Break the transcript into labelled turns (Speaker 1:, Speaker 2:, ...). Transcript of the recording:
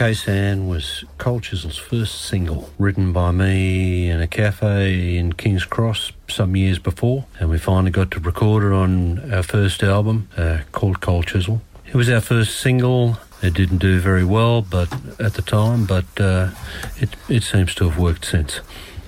Speaker 1: Kaysan was Cold Chisel's first single, written by me in a cafe in King's Cross some years before, and we finally got to record it on our first album called Cold Chisel. It was our first single. It didn't do very well at the time, but it seems to have worked since.